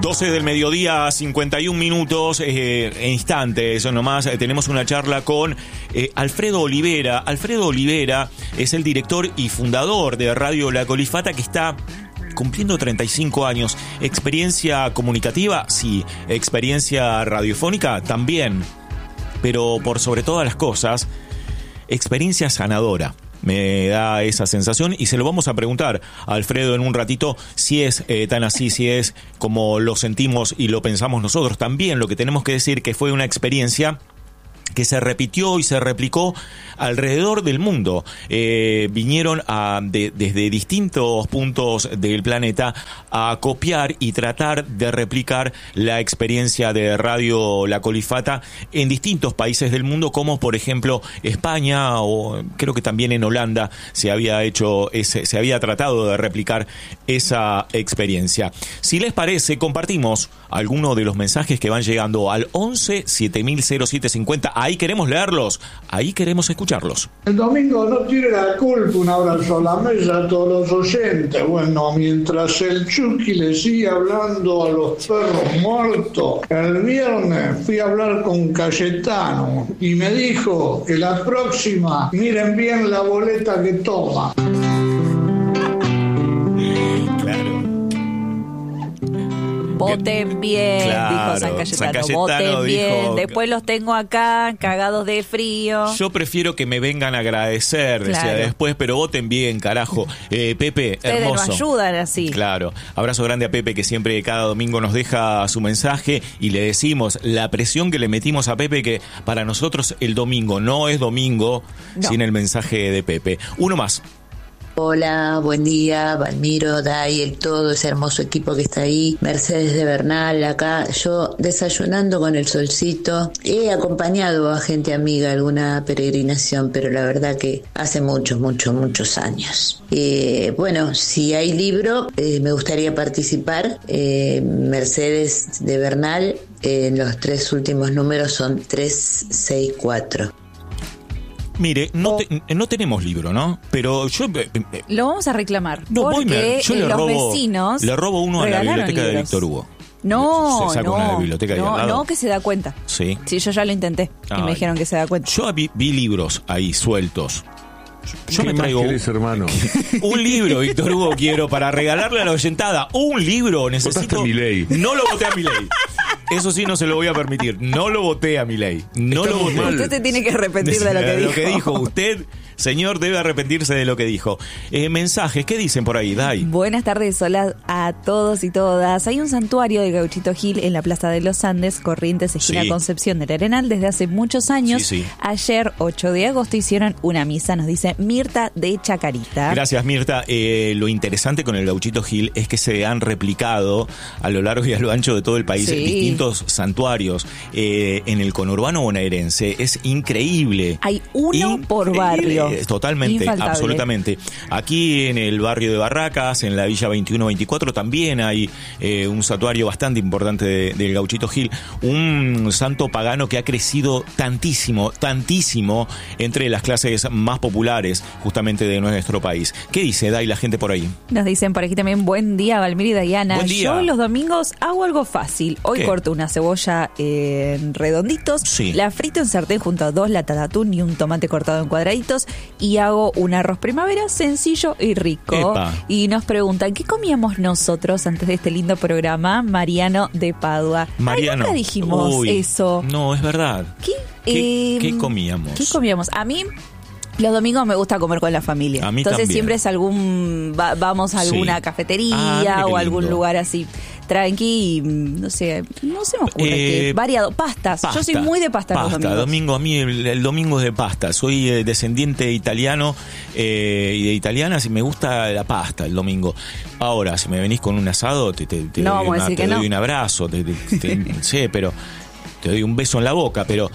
12 del mediodía, 51 minutos, instantes, eso nomás. Tenemos una charla con Alfredo Olivera. Alfredo Olivera es el director y fundador de Radio La Colifata, que está cumpliendo 35 años. ¿Experiencia comunicativa? Sí. ¿Experiencia radiofónica? También. Pero por sobre todas las cosas, experiencia sanadora. Me da esa sensación y se lo vamos a preguntar a Alfredo en un ratito si es tan así, si es como lo sentimos y lo pensamos nosotros. También lo que tenemos que decir que fue una experiencia que se repitió y se replicó alrededor del mundo. Vinieron desde distintos puntos del planeta a copiar y tratar de replicar la experiencia de Radio La Colifata en distintos países del mundo, como por ejemplo España, o creo que también en Holanda se había tratado de replicar esa experiencia. Si les parece, compartimos algunos de los mensajes que van llegando al 11 700750. Ahí queremos leerlos, ahí queremos escucharlos. El domingo no tire la culpa, un abrazo a la mesa a todos los oyentes. Bueno, mientras el Chucky le sigue hablando a los perros muertos, el viernes fui a hablar con Cayetano y me dijo que la próxima miren bien la boleta que toma. Voten bien, claro, dijo San Cayetano. Voten bien. Después los tengo acá, cagados de frío. Yo prefiero que me vengan a agradecer, decía después, pero voten bien, carajo. Pepe, ustedes hermoso. nos ayudan así. Claro. Abrazo grande a Pepe, que siempre cada domingo nos deja su mensaje, y le decimos la presión que le metimos a Pepe, que para nosotros el domingo no es domingo sin el mensaje de Pepe. Uno más. Hola, buen día, Valmiro, Day, todo ese hermoso equipo que está ahí, Mercedes de Bernal, acá, yo desayunando con el solcito, he acompañado a gente amiga a alguna peregrinación, pero la verdad que hace muchos años. Bueno, si hay libro, me gustaría participar. Mercedes de Bernal, los 3 últimos números son 364. Mire, no tenemos libro, ¿no? Pero yo... lo vamos a reclamar. No, porque yo los vecinos le robo uno a la biblioteca libros de Víctor Hugo. No, se saca una de la biblioteca de al lado. No, que se da cuenta. Sí. Sí, yo ya lo intenté y me dijeron que se da cuenta. Yo vi libros ahí sueltos. Yo me traigo hermano? Un libro, Víctor Hugo, quiero para regalarle a la oyentada. Un libro necesito. No lo voté a Milei. Eso sí, no se lo voy a permitir. No lo voté a Milei. No lo voté. Usted se tiene que arrepentir de lo que dijo. Usted, señor, debe arrepentirse de lo que dijo. Mensajes, ¿qué dicen por ahí, Dai? Buenas tardes, hola a todos y todas. Hay un santuario de Gauchito Gil en la Plaza de los Andes, Corrientes, esquina Concepción del Arenal, desde hace muchos años. Sí. Ayer, 8 de agosto, hicieron una misa, nos dice Mirta de Chacarita. Gracias, Mirta. Lo interesante con el Gauchito Gil es que se han replicado a lo largo y a lo ancho de todo el país distintos santuarios en el conurbano bonaerense. Es increíble. Hay uno por barrio. Totalmente, infaltable. Absolutamente. Aquí en el barrio de Barracas, en la Villa 21-24, también hay un santuario bastante importante del Gauchito Gil. Un santo pagano que ha crecido tantísimo entre las clases más populares justamente de nuestro país. ¿Qué dice, Dai, la gente por ahí? Nos dicen por aquí también, buen día, Valmir y Dayana. Buen día. Yo los domingos hago algo fácil. Hoy corto una cebolla en redonditos, la frito en sartén junto a 2 latas de atún y un tomate cortado en cuadraditos, y hago un arroz primavera sencillo y rico. Epa. Y nos preguntan, ¿qué comíamos nosotros antes de este lindo programa? Mariano de Padua. Mariano. Nunca dijimos eso. No, es verdad. ¿Qué comíamos? ¿Qué comíamos? A mí... los domingos me gusta comer con la familia. A mí entonces también. siempre es vamos a alguna cafetería o algún lugar así tranqui y no se me ocurre que variado. Pastas. Yo soy muy de pasta los domingos. Domingo, a mí el domingo es de pasta. Soy descendiente italiano y de italianas, y me gusta la pasta el domingo. Ahora, si me venís con un asado, te doy un abrazo, pero te doy un beso en la boca, pero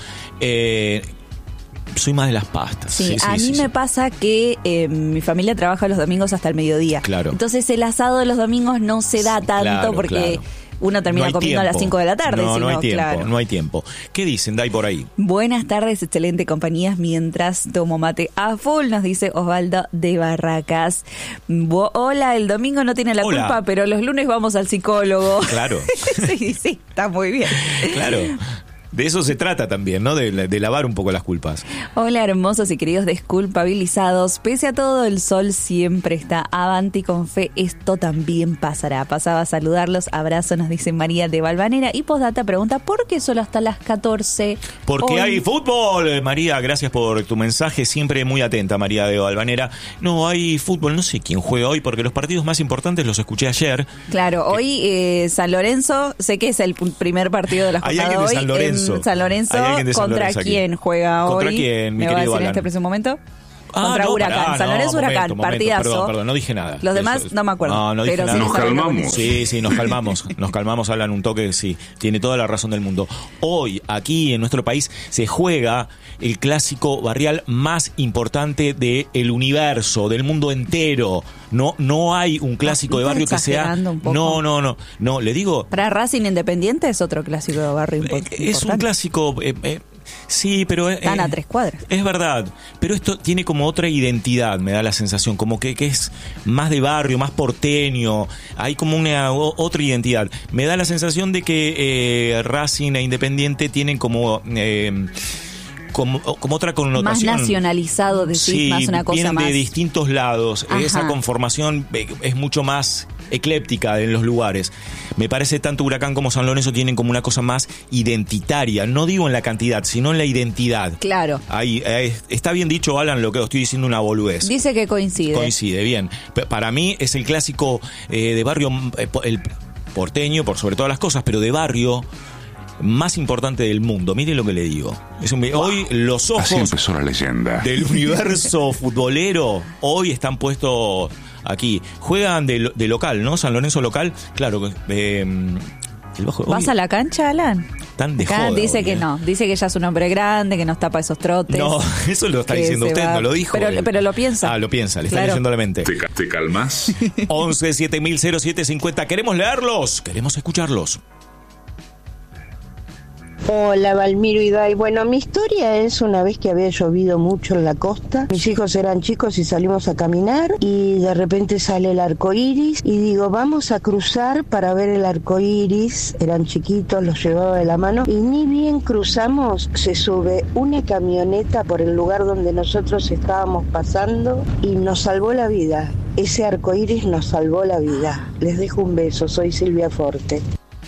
soy más de las pastas. Sí, a mí me pasa que mi familia trabaja los domingos hasta el mediodía. Claro. Entonces el asado de los domingos no se da tanto porque uno termina comiendo a las 5 de la tarde. No hay tiempo, claro. No hay tiempo. ¿Qué dicen, Dai, por ahí? Buenas tardes, excelente compañías mientras tomo mate a full, nos dice Osvaldo de Barracas. Hola, el domingo no tiene la culpa, pero los lunes vamos al psicólogo. Claro. Sí, está muy bien. Claro. De eso se trata también, ¿no? De lavar un poco las culpas. Hola, hermosos y queridos desculpabilizados. Pese a todo, el sol siempre está avanti con fe. Esto también pasará. Pasaba a saludarlos. Abrazo, nos dice María de Valvanera. Y postdata pregunta, ¿por qué solo hasta las 14? Porque hay fútbol. María, gracias por tu mensaje. Siempre muy atenta, María de Valvanera. No, hay fútbol. No sé quién juega hoy, porque los partidos más importantes los escuché ayer. Claro, hoy San Lorenzo, sé que es el primer partido de la jornada hoy. San Lorenzo. San Lorenzo, ¿contra quién juega hoy? ¿Contra quién, mi ¿Me va a decir Alan? en este preciso momento? Contra Huracán. San Lorenzo, Huracán, partidazo. Perdón, no dije nada. Los demás no me acuerdo. No dije nada. Nos calmamos. Sí, nos calmamos. Nos calmamos, Alan, un toque, sí. Tiene toda la razón del mundo. Hoy, aquí en nuestro país, se juega el clásico barrial más importante del universo, del mundo entero. No hay un clásico de barrio que sea... No, le digo... Para Racing Independiente es otro clásico de barrio importante. Es un clásico... sí, pero... Están a 3 cuadras. Es verdad, pero esto tiene como otra identidad, me da la sensación, como que es más de barrio, más porteño, hay como una otra identidad. Me da la sensación de que Racing e Independiente tienen como otra connotación. Más nacionalizado, decís, sí, más una cosa vienen más... de distintos lados. Ajá. Esa conformación es mucho más ecléptica en los lugares. Me parece tanto Huracán como San Lorenzo tienen como una cosa más identitaria. No digo en la cantidad, sino en la identidad. Claro. Ahí, está bien dicho, Alan, lo que estoy diciendo, una boludez. Dice que coincide. Coincide, bien. Para mí es el clásico de barrio, el porteño, por sobre todas las cosas, pero de barrio más importante del mundo. Mire lo que le digo. Hoy los ojos así empezó la leyenda del universo futbolero hoy están puestos aquí. Juegan de local, ¿no? San Lorenzo local. Claro, ¿vas a la cancha, Alan? Tan de joda, dice que no, dice que ya es un hombre grande, que no está para esos trotes. No, eso lo está diciendo usted, no lo dijo. Pero lo piensa. Lo piensa, le está leyendo la mente. ¿Te calmas? 11 7000 0750. Queremos leerlos, queremos escucharlos. Hola, Valmiro y Dai. Bueno, mi historia es una vez que había llovido mucho en la costa. Mis hijos eran chicos y salimos a caminar y de repente sale el arco iris y digo, vamos a cruzar para ver el arco iris. Eran chiquitos, los llevaba de la mano y ni bien cruzamos, se sube una camioneta por el lugar donde nosotros estábamos pasando y nos salvó la vida. Ese arco iris nos salvó la vida. Les dejo un beso, soy Silvia Forte.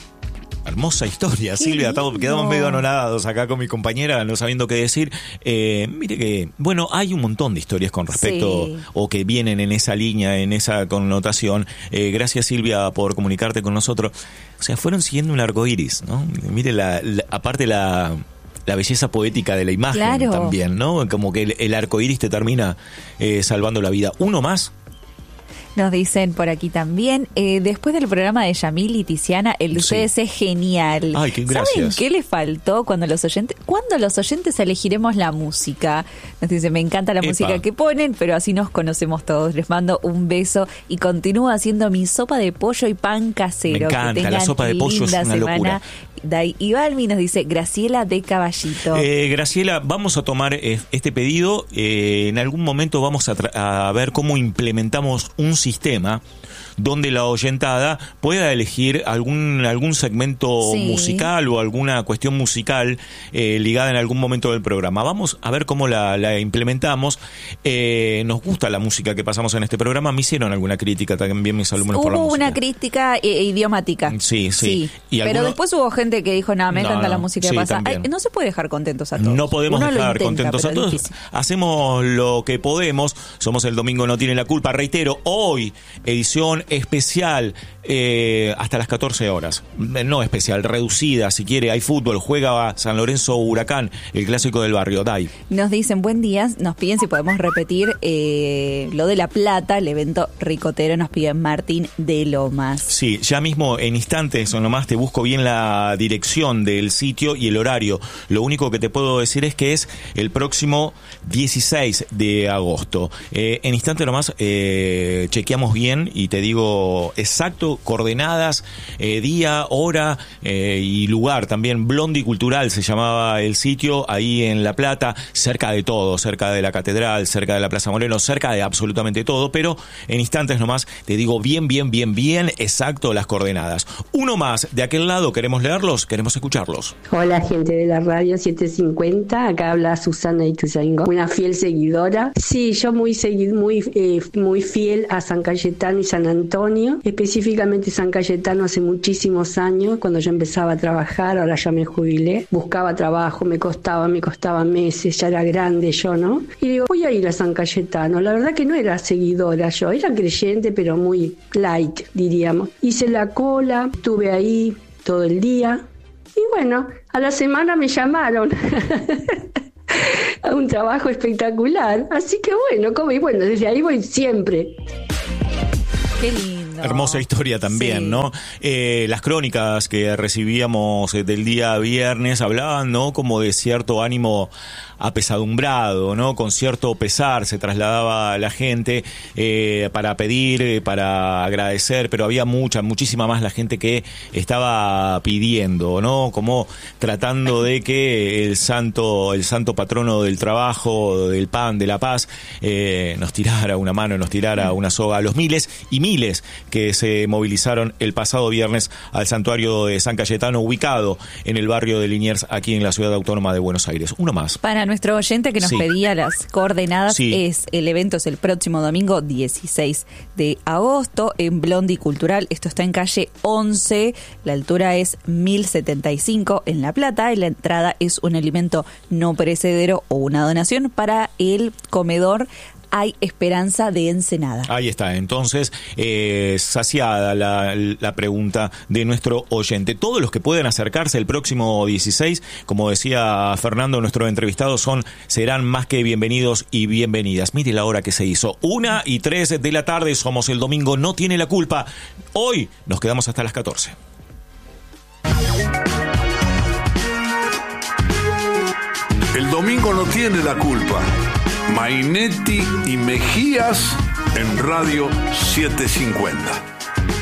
Hermosa historia, qué Silvia. Quedamos medio anonadados acá con mi compañera, no sabiendo qué decir. Mire que, bueno, hay un montón de historias con respecto, o que vienen en esa línea, en esa connotación. Gracias, Silvia, por comunicarte con nosotros. O sea, fueron siguiendo un arco iris, ¿no? Mire, aparte la belleza poética de la imagen también, ¿no? Como que el arco iris te termina salvando la vida. Uno más. Nos dicen por aquí también, después del programa de Yamil y Tiziana, el de ustedes es genial. Ay, gracias. ¿Saben qué le faltó cuando los oyentes elegiremos la música? Nos dice, me encanta la música que ponen, pero así nos conocemos todos. Les mando un beso y continúo haciendo mi sopa de pollo y pan casero. Me encanta, la sopa de pollo es una locura. Y Valmi nos dice, Graciela de Caballito. Graciela, vamos a tomar este pedido. En algún momento vamos a ver cómo implementamos un sistema donde la oyentada pueda elegir algún segmento musical o alguna cuestión musical ligada en algún momento del programa. Vamos a ver cómo la implementamos. Nos gusta la música que pasamos en este programa. Me hicieron alguna crítica también mis alumnos por la música. Hubo una crítica idiomática. Sí. Pero después hubo gente que dijo, me encanta la música que pasa. No se puede dejar contentos a todos. No podemos dejar contentos a todos. Hacemos lo que podemos. Somos el Domingo No Tiene la Culpa. Reitero, hoy, edición especial hasta las 14 horas. No especial, reducida, si quiere. Hay fútbol, juega San Lorenzo Huracán, el clásico del barrio. Dai. Nos dicen, buen día, nos piden si podemos repetir lo de La Plata, el evento ricotero, nos piden Martín de Lomas. Sí, ya mismo en instantes o nomás te busco bien la dirección del sitio y el horario. Lo único que te puedo decir es que es el próximo 16 de agosto. En instante nomás chequeamos bien y te digo digo exacto, coordenadas, día, hora y lugar. También Blondie Cultural se llamaba el sitio, ahí en La Plata, cerca de todo, cerca de la Catedral, cerca de la Plaza Moreno, cerca de absolutamente todo, pero en instantes nomás te digo bien exacto las coordenadas. Uno más de aquel lado, queremos leerlos, queremos escucharlos. Hola, gente de la radio 750, acá habla Susana Ituzaingó, una fiel seguidora. Sí, yo muy fiel a San Cayetano y San Antonio, específicamente San Cayetano hace muchísimos años, cuando yo empezaba a trabajar, ahora ya me jubilé, buscaba trabajo, me costaba meses, ya era grande yo, ¿no? Y digo, voy a ir a San Cayetano. La verdad que no era seguidora yo, era creyente, pero muy light, diríamos. Hice la cola, estuve ahí todo el día, y bueno, a la semana me llamaron a un trabajo espectacular, así que bueno, desde ahí voy siempre. Qué lindo. Hermosa historia también, sí. ¿No? Las crónicas que recibíamos del día viernes hablaban, ¿no? Como de cierto ánimo apesadumbrado, ¿no? Con cierto pesar se trasladaba la gente para pedir, para agradecer, pero había muchísima más la gente que estaba pidiendo, ¿no? Como tratando de que el santo patrono del trabajo, del pan, de la paz, nos tirara una mano, nos tirara una soga a los miles y miles que se movilizaron el pasado viernes al santuario de San Cayetano, ubicado en el barrio de Liniers, aquí en la ciudad autónoma de Buenos Aires. Uno más. Para nuestro oyente que nos pedía las coordenadas, el evento es el próximo domingo 16 de agosto en Blondie Cultural. Esto está en calle 11, la altura es 1075 en La Plata, y la entrada es un alimento no perecedero o una donación para el comedor Hay Esperanza de Ensenada. Ahí está, entonces, saciada la pregunta de nuestro oyente. Todos los que pueden acercarse el próximo 16, como decía Fernando, nuestro entrevistado, serán más que bienvenidos y bienvenidas. Mire la hora que se hizo, 1:03 de la tarde, somos el domingo, no tiene la culpa. Hoy nos quedamos hasta las 14. El domingo no tiene la culpa. Mainetti y Mejías en Radio 750.